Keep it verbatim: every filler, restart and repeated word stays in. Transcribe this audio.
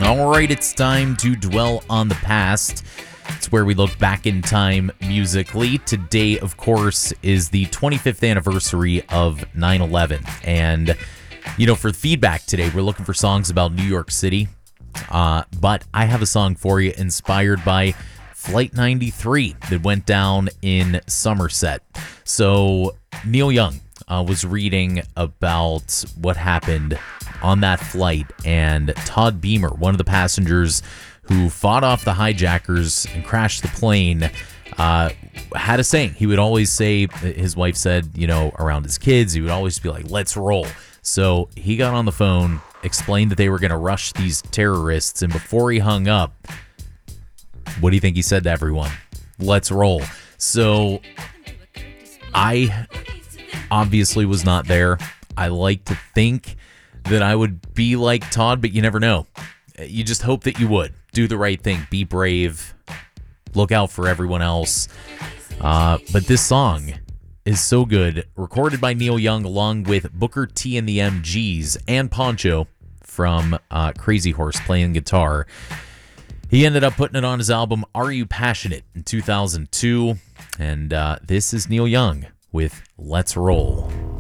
All right, it's time to dwell on the past. It's where we look back in time musically. Today, of course, is the twenty-fifth anniversary of nine eleven. And, you know, for feedback today, we're looking for songs about New York City. Uh, but I have a song for you inspired by Flight ninety-three that went down in Somerset. So Neil Young uh, was reading about what happened on that flight, and Todd Beamer, one of the passengers who fought off the hijackers and crashed the plane, uh, had a saying. He would always say, his wife said, you know, around his kids, he would always be like, let's roll. So he got on the phone, explained that they were going to rush these terrorists, and before he hung up, what do you think he said to everyone? Let's roll. So I obviously was not there. I like to think that I would be like Todd, but you never know. You just hope that you would. Do the right thing. Be brave. Look out for everyone else. Uh, but this song is so good. Recorded by Neil Young along with Booker T and the M Gs and Poncho from uh, Crazy Horse playing guitar. He ended up putting it on his album Are You Passionate in two thousand two. And uh, this is Neil Young with Let's Roll.